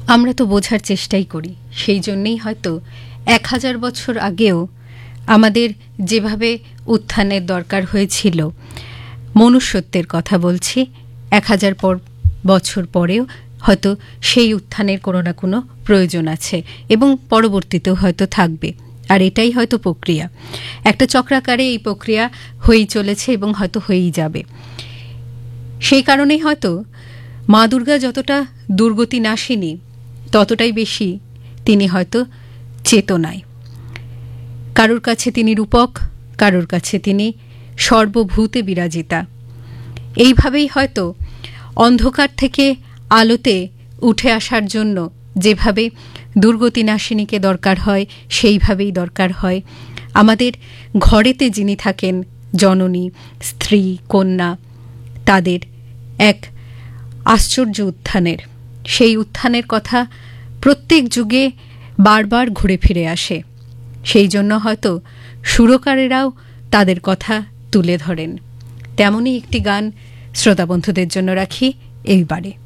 আমরা তো বোঝার চেষ্টাই করি, সেই জন্যেই হয়তো 1000 বছর আগেও আমাদের যেভাবে উত্থানের দরকার হয়েছিল, মনুষ্যত্বের কথা বলছি, 1000 বছর পরেও হয়তো সেই উত্থানের কোনো না কোনো প্রয়োজন আছে এবং পরবর্তীতেও হয়তো থাকবে। আর এটাই হয়তো প্রক্রিয়া, একটা চক্রাকারে এই প্রক্রিয়া হয়েই চলেছে এবং হয়তো হয়েই যাবে। সেই কারণেই হয়তো মা দুর্গা যতটা দুর্গতি নাশিনী, ততটাই বেশি তিনি হয়তো চেতনায়। কারোর কাছে তিনি রূপক, কারোর কাছে তিনি সর্বভূতে বিরাজিতা। এইভাবেই হয়তো অন্ধকার থেকে আলোতে উঠে আসার জন্য যেভাবে দুর্গতি নাশিনীকে দরকার হয়, সেইভাবেই দরকার হয় আমাদের ঘরেতে যিনি থাকেন, জননী, স্ত্রী, কন্যা, তাদের এক আশ্চর্য উত্থানের। সেই উত্থানের কথা প্রত্যেক যুগে বারবার ঘুরে ফিরে আসে। সেই জন্য হয়তো সুরকারেরাও তাদের কথা তুলে ধরেন। তেমনই একটি গান শ্রোতা বন্ধুদের জন্য রাখি এইবারে।